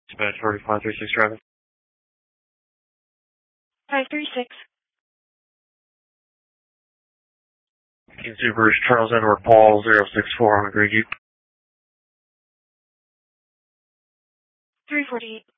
Dispatch 4536 traffic. 536. King Supers, Charles Edward Paul 064 on the Green Jeep. 348.